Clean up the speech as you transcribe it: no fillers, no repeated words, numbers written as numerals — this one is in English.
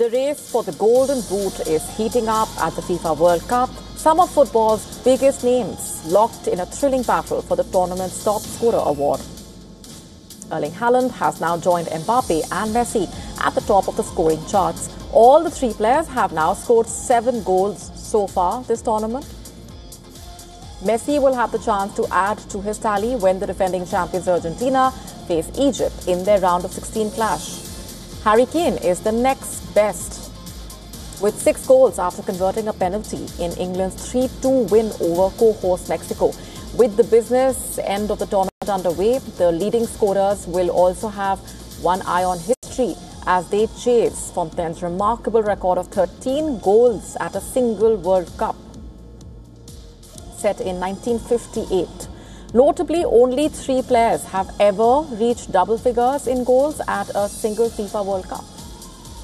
The race for the Golden Boot is heating up at the FIFA World Cup. Some of football's biggest names locked in a thrilling battle for the tournament's top scorer award. Erling Haaland has now joined Mbappe and Messi at the top of the scoring charts. All the three players have now scored 7 goals so far this tournament. Messi will have the chance to add to his tally when the defending champions Argentina face Egypt in their round of 16 clash. Harry Kane is the next best with 6 goals after converting a penalty in England's 3-2 win over co-host Mexico. With the business end of the tournament underway, the leading scorers will also have one eye on history as they chase Fontaine's remarkable record of 13 goals at a single World Cup set in 1958. Notably, only 3 players have ever reached double figures in goals at a single FIFA World Cup.